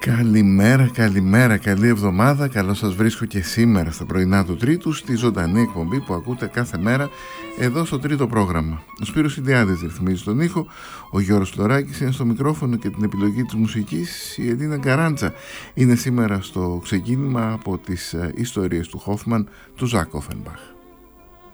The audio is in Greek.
Καλημέρα, καλημέρα, καλή εβδομάδα. Καλώς σας βρίσκω και σήμερα στα πρωινά του Τρίτου, στη ζωντανή εκπομπή που ακούτε κάθε μέρα εδώ στο τρίτο πρόγραμμα. Ο Σπύρος Ιντιάδης ρυθμίζει τον ήχο, ο Γιώργος Λοράκης είναι στο μικρόφωνο και την επιλογή της μουσικής η Ελίνα Γκαράντζα είναι σήμερα στο ξεκίνημα από τις ιστορίες του Χόφμαν του Ζακ Όφενμπαχ.